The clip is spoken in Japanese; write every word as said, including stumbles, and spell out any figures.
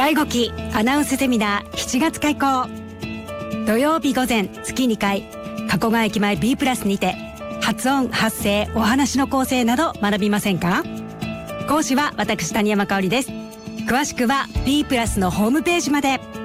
だいごきアナウンスセミナーしちがつ開講。土曜日午前月にかい、加古川駅前 B プラスにて発音、発声、お話の構成など学びませんか？講師は私谷山香織です。詳しくは B プラスのホームページまで。